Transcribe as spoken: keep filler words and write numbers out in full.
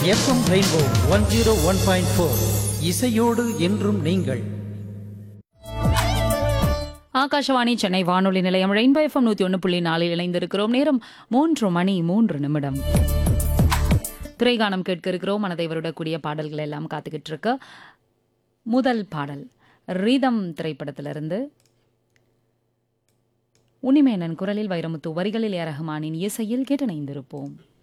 FM rainbow one zero one point four இசையோடு என்றும் நீங்கள். ஆகாஷவாணி சென்னை வானொலி நிலையம் ரெயின்போ எஃப்எம் நூற்றி ஒன்று புள்ளி நாலில் இணைந்திருக்கிறோம். நேரம் மூன்று மணி மூன்று நிமிடம். திரைகானம் கேட்க இருக்கிறோம். மனதை வருடக்கூடிய பாடல்கள் எல்லாம் காத்துக்கிட்டு இருக்கு. முதல் பாடல் ரீதம் திரைப்படத்திலிருந்து உன்னிமேனன் குரலில் வைரமுத்து வரிகளில் ஏ ரஹ்மானின் இசையில் கேட்டு இணைந்திருப்போம்.